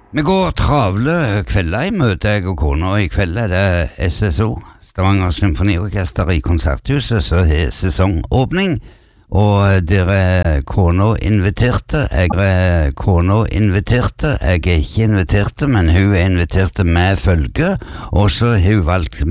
Vi går travle kvelder I møte, jeg og kona. I kveld det SSO, Stavanger Symfoniorkester I Konserthuset, så sesongåpning. Og dere kona inviterte, jeg ikke inviterte, men hun inviterte med følge, og så har hun valgt